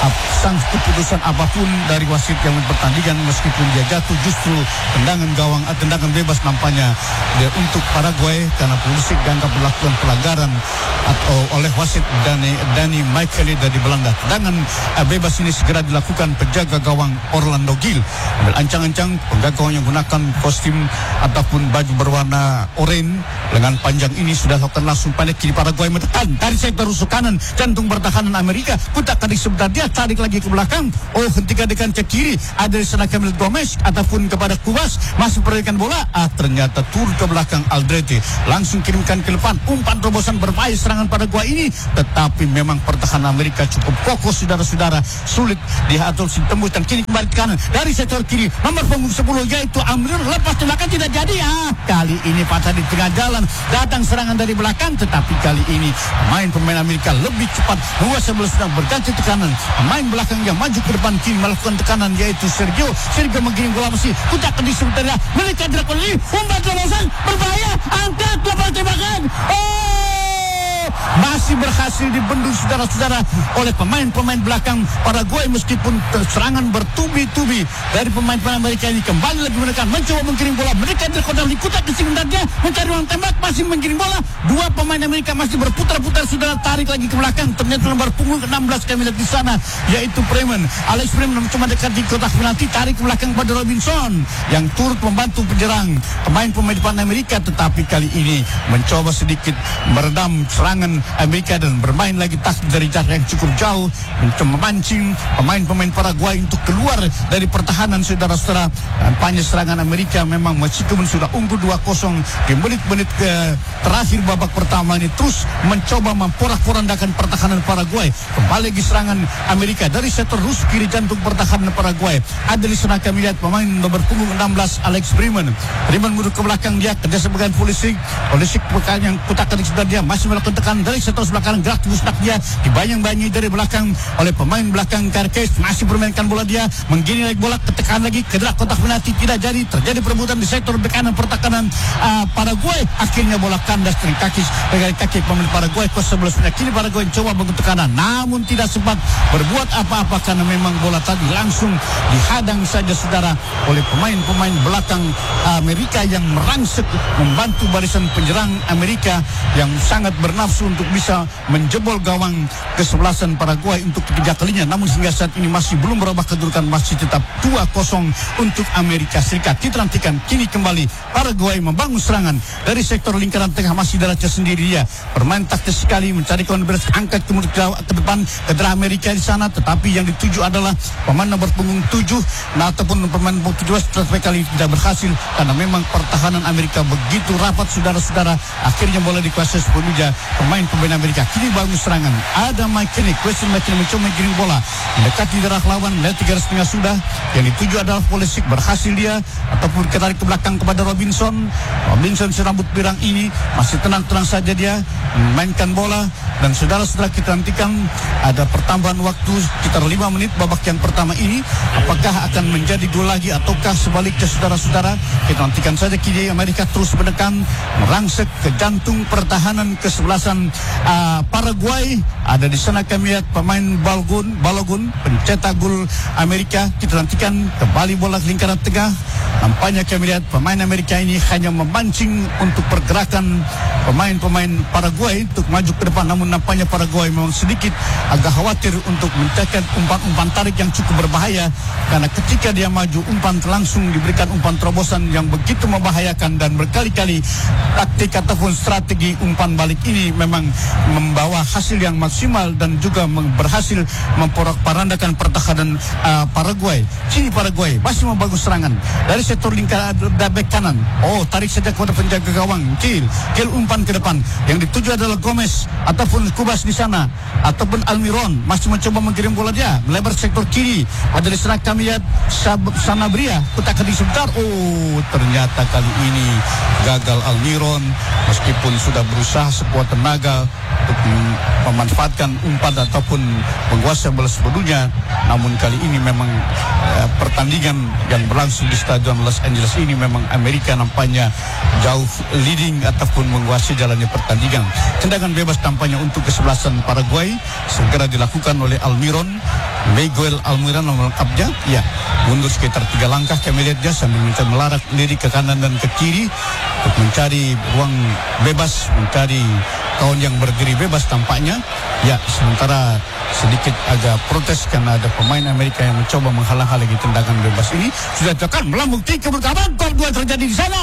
sang keputusan apapun dari wasit yang pertandingan, meskipun dia jatuh, justru tendangan gawang, tendangan bebas nampaknya dia untuk Paraguay karena Pulisic dianggap melakukan pelanggaran atau oleh wasit Dani Dani Micheli dari Belanda. Tendangan uh, bebas ini segera dilakukan penjaga gawang Orlando Gil. Ambil ancang-ancang penjaga gawang yang menggunakan kostum ataupun baju berwarna oranye lengan panjang ini sudah lakukan langsung pada kiri Paraguay menekan dari sektor rusuk kanan jantung pertahanan Amerika. Kutak tadi sebentar dia tarik lagi ke belakang. Oh, hentikan-hentikan ke kiri. Ada di sana Camille Gomez ataupun kepada Kubas masih perbaikan bola. Ah, ternyata tur ke belakang Aldrete langsung kirimkan ke depan. Umpan terobosan berbahaya serangan Paraguay ini, tetapi memang pertahanan Amerika cukup kokoh, saudara-saudara. Sulit diatur tembus dan kini kembali ke kanan dari sektor kiri nomor punggung sepuluh yaitu Amir, lepas di belakang tidak jadi. Ah, kali ini patah di tengah jalan, datang serangan dari belakang, tetapi kali ini pemain-pemain Amerika lebih cepat menguasai bola, sedang berganti tekanan. Pemain belakang yang maju ke depan kini melakukan tekanan yaitu Sergio. Sergio menggiring bola masih kutak di sebenarnya mereka dilakukan ini umpan terobosan berbahaya, angkat lepas tembakan. Oh, masih berhasil dibendung saudara-saudara oleh pemain-pemain belakang Paraguay, meskipun serangan bertubi-tubi dari pemain-pemain Amerika ini. Kembali lagi menekan, mencoba menggiring bola, mereka terkodam di kutak di sebenarnya mencari ruang tembak, masih menggiring bola. Dua pemain Amerika masih berputar-putar, saudara, tarik lagi ke belakang. Ternyata nomor punggung enam belas kami lihat di sana yaitu Freeman. Alex Freeman mencoba dekat di kotak penalti, tarik ke belakang pada Robinson yang turut membantu penyerang pemain-pemain depan Amerika, tetapi kali ini mencoba sedikit meredam serangan Amerika dan bermain lagi tas dari jarak yang cukup jauh, mencoba memancing pemain-pemain Paraguay untuk keluar dari pertahanan, saudara-saudara. Kampanye serangan Amerika memang meskipun sudah unggul dua kosong di menit-menit ke terakhir babak pertama ini, terus mencoba memporak-porandakan pertahanan Paraguay. Kembali lagi serangan Amerika dari sektor rus kiri jantung pertahanan Paraguay. Ada di sana kami lihat pemain nomor punggung enam belas Alex Freeman. Freeman mundur ke belakang, dia kerja sebagai Pulisic. Pulisic pekan yang kutakan di sebelah dia masih melakukan tekanan dari sektor sebelah kanan, gerak musnak dia dibayang-bayangi dari belakang oleh pemain belakang Carques, masih bermainkan bola dia, menggiring lagi bola, ketekan lagi ke gerak kotak penalti, tidak jadi. Terjadi perebutan di sektor kanan pertahanan uh, Paraguay. Akhirnya bola kandas dari kaki dari kaki pemain Paraguay ke sebelah sana. Kini Paraguay coba bentuk tekanan, namun tidak sempat berbuat apa-apa karena memang bola tadi langsung dihadang saja, saudara, oleh pemain-pemain belakang Amerika yang merangsek membantu barisan penyerang Amerika yang sangat bernafsu untuk bisa menjebol gawang kesebelasan Paraguay untuk ketiga kalinya. Namun hingga saat ini masih belum berubah kedudukan, masih tetap dua kosong untuk Amerika Serikat. Kita nantikan kini kembali Paraguay membangun serangan dari sektor lingkaran tengah, masih darahnya sendiri dia bermain taktis sekali, mencari konversi, angkat kemudian ke depan ke darah Amerika di sana, tetapi yang dituju adalah pemain nomor punggung tujuh nah, ataupun pemain punggung tujuh belas, tetapi kali tidak berhasil karena memang pertahanan Amerika begitu rapat, saudara-saudara. Akhirnya bola dikuasai sepenuhnya pemain-pemain Amerika. Kini bangun serangan, ada Mike Question Mike mencoba menggiring bola mendekati darah lawan, melihat tiga ratus setengah sudah. Yang dituju adalah Pulisic, berhasil dia ataupun ketarik ke belakang kepada Robinson. Robinson si rambut pirang ini masih tenang-tenang saja dia memainkan bola. Dan saudara-saudara, kita nantikan ada pertambahan waktu sekitar lima menit babak yang pertama ini. Apakah akan menjadi dua lagi ataukah sebaliknya, saudara-saudara? Kita nantikan saja. Kini Amerika terus menekan, merangsek ke jantung pertahanan kesebelasan uh, Paraguay. Ada di sana kami lihat pemain Balogun, Balogun pencetak gol Amerika. Kita nantikan kembali bola lingkaran tengah. Nampaknya kami lihat pemain Amerika ini hanya memancing untuk pergerakan pemain-pemain Paraguay untuk maju ke depan. Namun nampaknya Paraguay memang sedikit agak khawatir untuk mencetak umpan-umpan tarik yang cukup berbahaya, karena ketika dia maju umpan langsung diberikan umpan terobosan yang begitu membahayakan, dan berkali-kali taktik ataupun strategi umpan balik ini memang membawa hasil yang maksimal dan juga berhasil memporak-porandakan pertahanan uh, Paraguay. Kini Paraguay masih membangun serangan dari sektor lingkaran bek kanan. Oh, tarik saja kepada penjaga gawang Kiel. Kiel umpan ke depan. Yang dituju adalah Gomez ataupun Kubas di sana, ataupun Almiron masih mencoba mengirim bola dia melebar sektor kiri. Ada di sana kami lihat Sanabria, kutak di sebentar. Oh, ternyata kali ini gagal Almiron meskipun sudah berusaha sekuat tenaga untuk memanfaatkan umpan ataupun menguasai bola sepenuhnya. Namun kali ini memang eh, pertandingan yang berlangsung di Stadion Los Angeles ini memang Amerika nampaknya jauh leading ataupun menguasai jalannya pertandingan. Tendangan bebas tampaknya untuk kesebelasan Paraguay segera dilakukan oleh Almiron. Miguel Almiron nama lengkapnya, ya, mundur sekitar tiga langkah kami lihat dia sambil mencoba melarat lirik ke kanan dan ke kiri untuk mencari ruang bebas, mencari kawan yang berdiri bebas tampaknya. Ya, sementara sedikit agak protes karena ada pemain Amerika yang mencoba menghalang-halangi tendangan bebas ini. Sudah tekan melambung tinggi berkawan, gol dua terjadi di sana.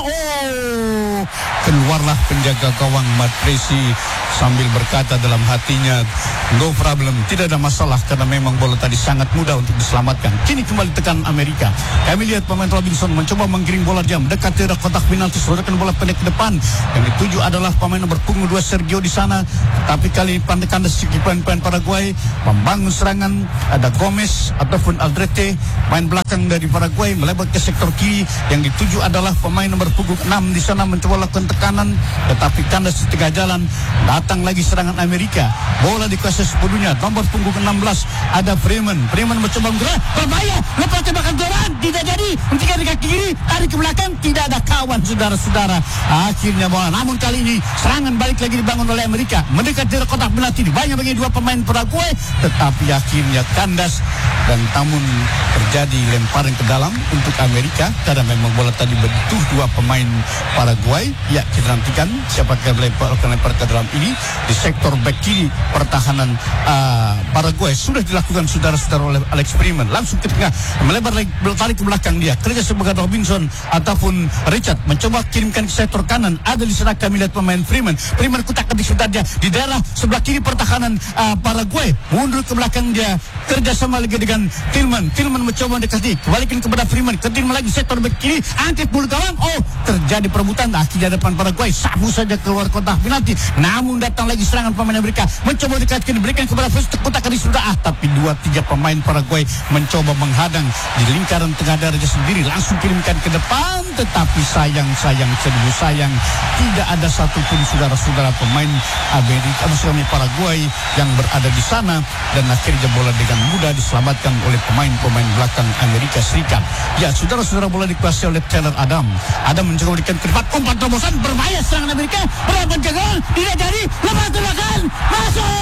Oh, keluarlah penjaga gawang Matt Presi sambil berkata dalam hatinya, no problem, tidak ada masalah karena memang bola tadi sangat mudah untuk diselamatkan. Kini kembali tekan Amerika. Kami lihat pemain Robinson mencoba menggiring bola jam dekat ke kotak penalti, saudarakan bola pendek ke depan. Yang dituju adalah pemain nomor punggung dua Sergio di sana. Tapi kali ini pandai-pandai sedikit pemain Paraguay membangun serangan. Ada Gomez ataupun Aldrete, main belakang dari Paraguay melebar ke sektor kiri. Yang dituju adalah pemain nomor punggung enam di sana mencoba lakukan tekanan, tetapi kandas di tengah jalan. Datang lagi serangan Amerika. Bola dikuasai sepenuhnya. Nomor punggung enam belas ada Freeman. Freeman mencoba bergerak, berbahaya, lepas tembakan Turan, tidak jadi. Hentikan di kaki kiri, tarik ke belakang, tidak ada kawan, saudara-saudara. Akhirnya bola, namun kali ini serangan balik lagi dibangun oleh Amerika. Mendekat dari kotak penalti, banyak bagi dua pemain Paraguay, tetapi akhirnya kandas dan namun terjadi lemparan ke dalam untuk Amerika karena memang bola tadi begitu dua pemain Paraguay. Ya, kita nantikan siapa yang melempar, akan lempar ke dalam ini di sektor back kiri pertahanan uh, Paraguay. Sudah dilakukan saudara-saudara oleh Alex Freeman, langsung ke tengah, melebar lagi, tarik ke belakang dia. Kerja sebagai Robinson ataupun Richard mencoba kirimkan ke sektor kanan. Ada di sana kami lihat pemain Freeman. Freeman kutak ketik sebentar dia di daerah sebelah kiri pertahanan uh, Paraguay. Mundur ke belakang dia, kerja sama lagi dengan Tillman. Tillman mencoba mendekati, kembalikan kepada Freeman. Ke Tillman lagi sektor back kiri, angkat bulu gawang. Oh, terjadi perebutan. Akhirnya depan Paraguay sabu saja keluar kotak penalti. Namun datang lagi serangan pemain Amerika, mencoba dekatkan, diberikan kepada Fes, kotak kali sudah ah, tapi dua tiga pemain Paraguay mencoba menghadang di lingkaran tengah darahnya sendiri, langsung kirimkan ke depan, tetapi sayang sayang seribu sayang tidak ada satupun saudara-saudara pemain Amerika, maksudnya Paraguay yang berada di sana, dan akhirnya bola dengan mudah diselamatkan oleh pemain-pemain belakang Amerika Serikat. Ya, saudara-saudara, bola dikuasai oleh Taylor Adam. Adam mencoba memberikan ke depan, umpan terobosan, berbahaya serangan Amerika, berlakukan gagal, tidak jadi, lepas tembakan, masuk!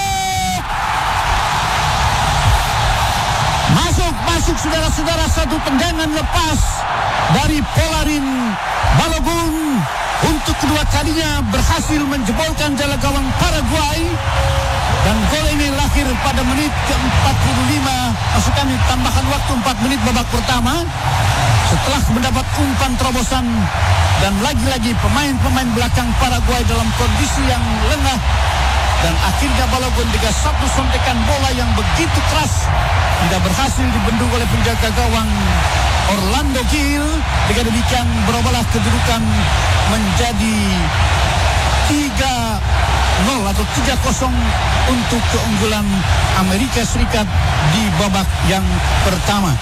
Masuk, masuk saudara-saudara, satu tendangan lepas dari Polarin Balogun untuk kedua kalinya berhasil menjebolkan jala gawang Paraguay, dan gol ini lahir pada menit ke empat puluh lima, maksud kami tambahan waktu empat menit babak pertama, setelah mendapat umpan terobosan dan lagi-lagi pemain-pemain belakang Paraguay dalam kondisi yang lengah, dan akhirnya Balogun dengan satu sontekan bola yang begitu keras tidak berhasil dibendung oleh penjaga gawang Orlando Gil. Dengan demikian berubahlah kedudukan menjadi tiga nol atau tiga kosong untuk keunggulan Amerika Serikat di babak yang pertama.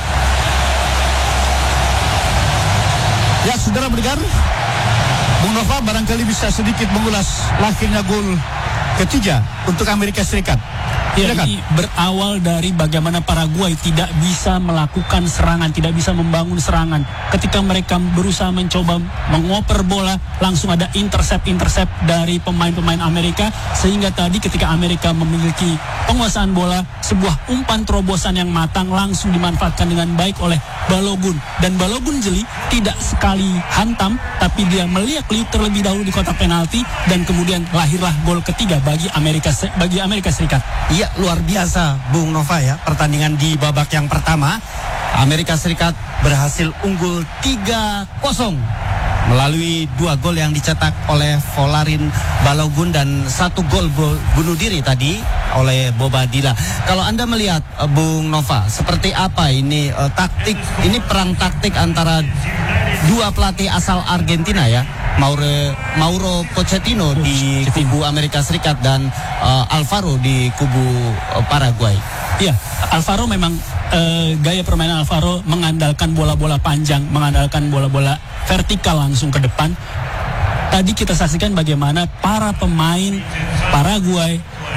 Ya, saudara pendengar, Bung Nova barangkali bisa sedikit mengulas lahirnya gol ketiga untuk Amerika Serikat. Ya, ini berawal dari bagaimana Paraguay tidak bisa melakukan serangan, tidak bisa membangun serangan. Ketika mereka berusaha mencoba mengoper bola, langsung ada intercept-intercept dari pemain-pemain Amerika, sehingga tadi ketika Amerika memiliki penguasaan bola, sebuah umpan terobosan yang matang langsung dimanfaatkan dengan baik oleh Balogun. Dan Balogun jeli tidak sekali hantam, tapi dia meliak-liuk terlebih dahulu di kotak penalti, dan kemudian lahirlah gol ketiga bagi Amerika bagi Amerika Serikat. Iya, luar biasa Bung Nova ya, pertandingan di babak yang pertama Amerika Serikat berhasil unggul tiga kosong melalui dua gol yang dicetak oleh Polarin Balogun dan satu gol bunuh diri tadi oleh Bobadilla. Kalau Anda melihat uh, Bung Nova, seperti apa ini uh, taktik, ini perang taktik antara dua pelatih asal Argentina ya, Mauro, Mauro Pochettino di kubu Amerika Serikat dan uh, Alvaro di kubu uh, Paraguay. Iya, Alvaro memang uh, gaya permainan Alvaro mengandalkan bola-bola panjang, mengandalkan bola-bola vertikal langsung ke depan. Tadi kita saksikan bagaimana para pemain Paraguay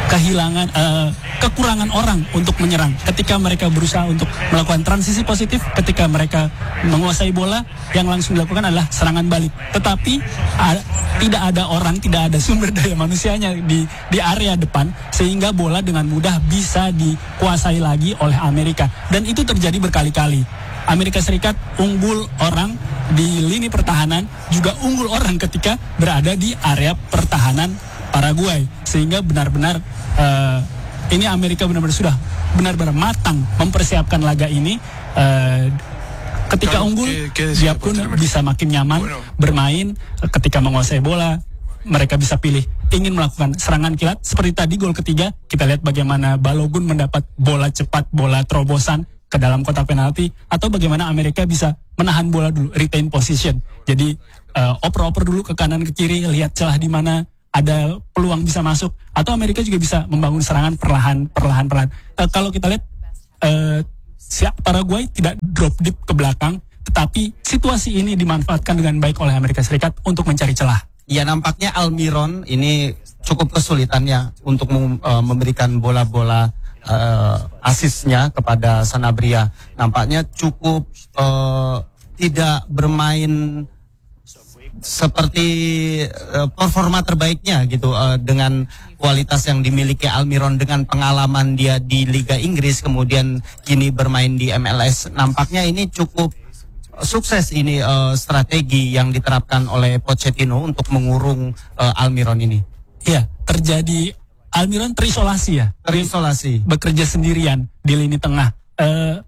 kehilangan uh, kekurangan orang untuk menyerang. Ketika mereka berusaha untuk melakukan transisi positif, ketika mereka menguasai bola, yang langsung dilakukan adalah serangan balik. Tetapi uh, tidak ada orang, tidak ada sumber daya manusianya di di area depan, sehingga bola dengan mudah bisa dikuasai lagi oleh Amerika. Dan itu terjadi berkali-kali. Amerika Serikat unggul orang di lini pertahanan, juga unggul orang ketika berada di area pertahanan Paraguay, sehingga benar-benar uh, ini Amerika benar-benar sudah benar-benar matang mempersiapkan laga ini. Uh, ketika unggul, dia pun bisa makin nyaman bermain. Ketika menguasai bola, mereka bisa pilih ingin melakukan serangan kilat. Seperti tadi gol ketiga, kita lihat bagaimana Balogun mendapat bola cepat, bola terobosan ke dalam kotak penalti, atau bagaimana Amerika bisa menahan bola dulu, retain position. Jadi uh, oper-oper dulu ke kanan ke kiri, lihat celah di mana ada peluang bisa masuk, atau Amerika juga bisa membangun serangan perlahan perlahan perlahan. Uh, kalau kita lihat uh, Paraguay tidak drop deep ke belakang, tetapi situasi ini dimanfaatkan dengan baik oleh Amerika Serikat untuk mencari celah. Ya, nampaknya Almiron ini cukup kesulitannya untuk mem, uh, memberikan bola-bola uh, asisnya kepada Sanabria. Nampaknya cukup uh, tidak bermain seperti uh, performa terbaiknya gitu, uh, dengan kualitas yang dimiliki Almiron, dengan pengalaman dia di Liga Inggris kemudian kini bermain di M L S. Nampaknya ini cukup sukses ini uh, strategi yang diterapkan oleh Pochettino untuk mengurung uh, Almiron ini. Iya, terjadi Almiron terisolasi ya, terisolasi, bekerja sendirian di lini tengah. Uh,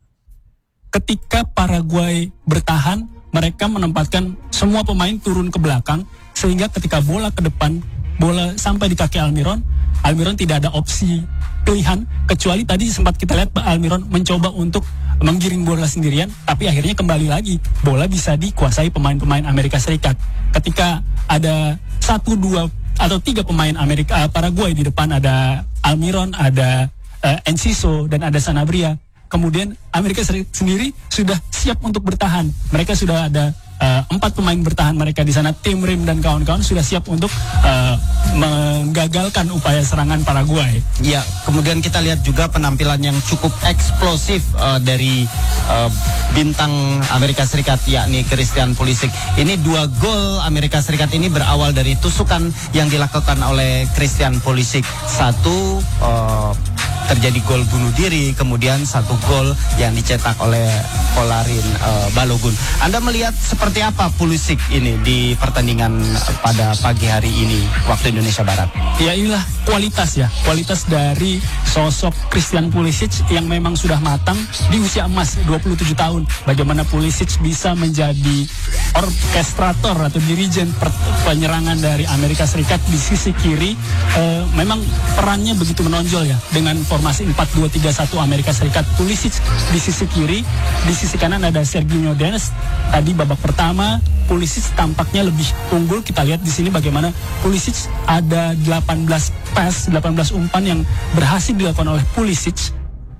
ketika Paraguay bertahan, mereka menempatkan semua pemain turun ke belakang, sehingga ketika bola ke depan, bola sampai di kaki Almiron, Almiron tidak ada opsi pilihan, kecuali tadi sempat kita lihat Almiron mencoba untuk menggiring bola sendirian, tapi akhirnya kembali lagi, bola bisa dikuasai pemain-pemain Amerika Serikat. Ketika ada satu, dua, atau tiga pemain Amerika, uh, Paraguay di depan, ada Almiron, ada uh, Enciso, dan ada Sanabria. Kemudian Amerika Serikat sendiri sudah siap untuk bertahan. Mereka sudah ada uh, empat pemain bertahan mereka di sana. Tim Rim dan kawan-kawan sudah siap untuk uh, menggagalkan upaya serangan Paraguay. Ya, kemudian kita lihat juga penampilan yang cukup eksplosif uh, dari uh, bintang Amerika Serikat, yakni Christian Pulisic. Ini dua gol Amerika Serikat ini berawal dari tusukan yang dilakukan oleh Christian Pulisic. Satu uh, terjadi gol bunuh diri, kemudian satu gol yang dicetak oleh Kolarin uh, Balogun. Anda melihat seperti apa Pulisic ini di pertandingan pada pagi hari ini waktu Indonesia Barat? Ya, inilah kualitas ya, kualitas dari sosok Christian Pulisic yang memang sudah matang di usia emas dua puluh tujuh tahun. Bagaimana Pulisic bisa menjadi orkestrator atau dirijen penyerangan dari Amerika Serikat di sisi kiri, uh, memang perannya begitu menonjol ya, dengan formasi empat dua tiga satu Amerika Serikat. Pulisic di sisi kiri, di sisi kanan ada Serginho Dest. Tadi babak pertama Pulisic tampaknya lebih unggul. Kita lihat di sini bagaimana Pulisic ada delapan belas pass, delapan belas umpan yang berhasil dilakukan oleh Pulisic.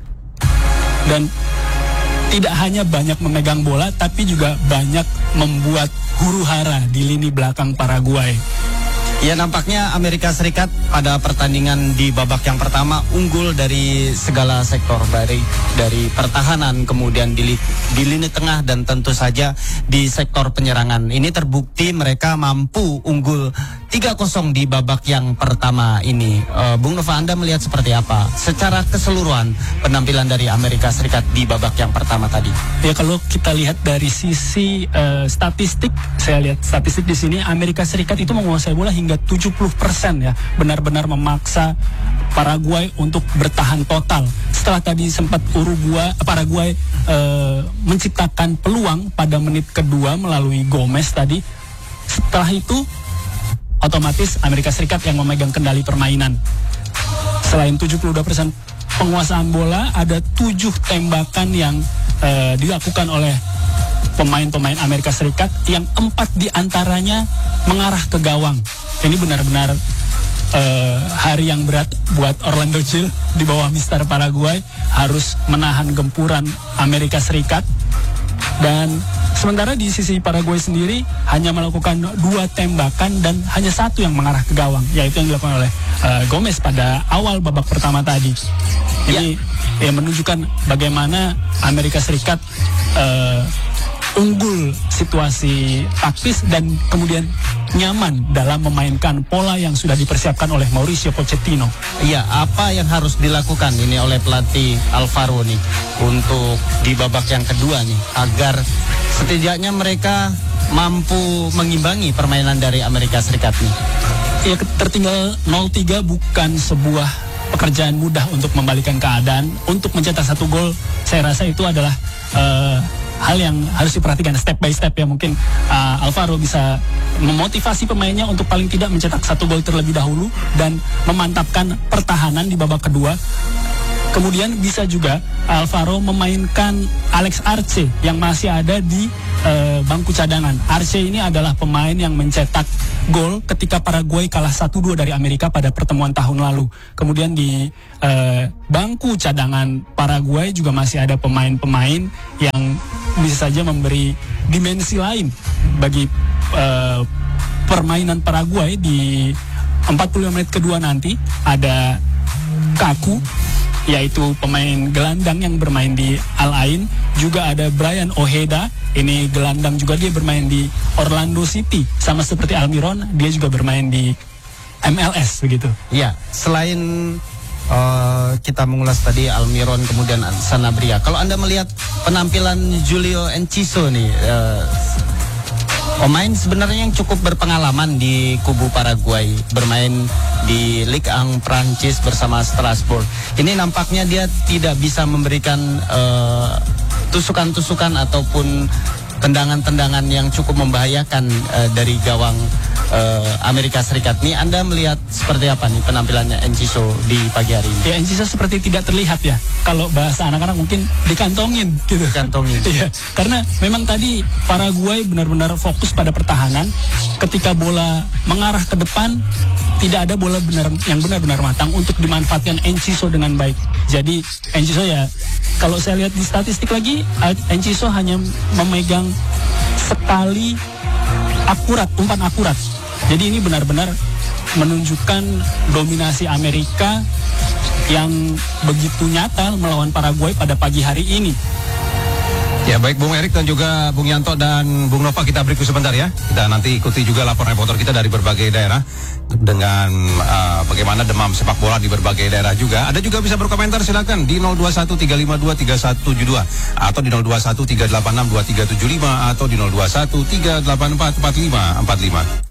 Dan tidak hanya banyak memegang bola, tapi juga banyak membuat huru-hara di lini belakang Paraguay. Ya, nampaknya Amerika Serikat pada pertandingan di babak yang pertama unggul dari segala sektor, dari dari pertahanan, kemudian di, di lini tengah, dan tentu saja di sektor penyerangan. Ini terbukti mereka mampu unggul tiga kosong di babak yang pertama ini. Uh, Bung Nova, Anda melihat seperti apa secara keseluruhan penampilan dari Amerika Serikat di babak yang pertama tadi? Ya, kalau kita lihat dari sisi uh, statistik, saya lihat statistik di sini Amerika Serikat itu menguasai bola hingga tujuh puluh persen ya, benar-benar memaksa Paraguay untuk bertahan total. Setelah tadi sempat Uruguay, Paraguay uh, menciptakan peluang pada menit kedua melalui Gomez tadi. Setelah itu otomatis Amerika Serikat yang memegang kendali permainan. Selain tujuh puluh dua persen penguasaan bola, ada tujuh tembakan yang uh, dilakukan oleh pemain-pemain Amerika Serikat, yang empat diantaranya mengarah ke gawang. Ini benar-benar uh, hari yang berat buat Orlando Gil di bawah Mister Paraguay, harus menahan gempuran Amerika Serikat. Dan Sementara di sisi Paraguay sendiri hanya melakukan dua tembakan dan hanya satu yang mengarah ke gawang, yaitu yang dilakukan oleh uh, Gomez pada awal babak pertama tadi. Ini ya, ya menunjukkan bagaimana Amerika Serikat uh, unggul situasi taktis dan kemudian nyaman dalam memainkan pola yang sudah dipersiapkan oleh Mauricio Pochettino. Iya, apa yang harus dilakukan ini oleh pelatih Alvaro nih untuk di babak yang kedua nih agar setidaknya mereka mampu mengimbangi permainan dari Amerika Serikat nih? Ya, tertinggal nol tiga bukan sebuah pekerjaan mudah untuk membalikan keadaan. Untuk mencetak satu gol, saya rasa itu adalah uh, hal yang harus diperhatikan step by step ya. Mungkin uh, Alvaro bisa memotivasi pemainnya untuk paling tidak mencetak satu gol terlebih dahulu dan memantapkan pertahanan di babak kedua. Kemudian bisa juga Alvaro memainkan Alex Arce yang masih ada di uh, bangku cadangan. Arce ini adalah pemain yang mencetak gol ketika Paraguay kalah satu dua dari Amerika pada pertemuan tahun lalu. Kemudian di uh, bangku cadangan Paraguay juga masih ada pemain-pemain yang bisa saja memberi dimensi lain bagi uh, permainan Paraguay di empat puluh lima menit kedua nanti. Ada Kaku, yaitu pemain gelandang yang bermain di Al Ain. Juga ada Brian Ojeda, ini gelandang juga, dia bermain di Orlando City. Sama seperti Almiron, dia juga bermain di M L S begitu. Iya, selain uh, kita mengulas tadi Almiron kemudian Sanabria, kalau Anda melihat penampilan Julio Enciso nih, uh, pemain sebenarnya yang cukup berpengalaman di kubu Paraguay, bermain di Ligue satu Prancis bersama Strasbourg. Ini nampaknya dia tidak bisa memberikan uh, tusukan-tusukan ataupun tendangan-tendangan yang cukup membahayakan uh, dari gawang uh, Amerika Serikat. Nih Anda melihat seperti apa nih penampilannya Enciso di pagi hari ini? Ya, Enciso seperti tidak terlihat ya. Kalau bahasa anak-anak mungkin dikantongin gitu. Dikantongin. Iya, karena memang tadi Paraguay benar-benar fokus pada pertahanan. Ketika bola mengarah ke depan, tidak ada bola benar yang benar-benar matang untuk dimanfaatkan Enciso dengan baik. Jadi Enciso ya, kalau saya lihat di statistik lagi, Enciso hanya memegang sekali akurat, umpan akurat. Jadi ini benar-benar menunjukkan dominasi Amerika yang begitu nyata melawan Paraguay pada pagi hari ini. Ya, baik Bung Erik dan juga Bung Yanto dan Bung Nova, kita break sebentar ya. Kita nanti ikuti juga laporan reporter kita dari berbagai daerah dengan uh, bagaimana demam sepak bola di berbagai daerah juga. Ada juga bisa berkomentar, silakan di nol dua satu tiga lima dua tiga satu tujuh dua atau di nol dua satu tiga delapan enam dua tiga tujuh lima atau di nol dua satu tiga delapan empat empat lima empat lima.